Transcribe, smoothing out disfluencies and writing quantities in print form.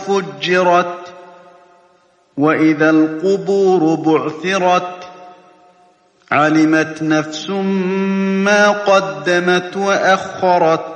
فُجِّرَتْ وَإِذَا الْقُبُورُ بُعْثِرَتْ عَلِمَتْ نَفْسٌ مَّا قَدَّمَتْ وَأَخَّرَتْ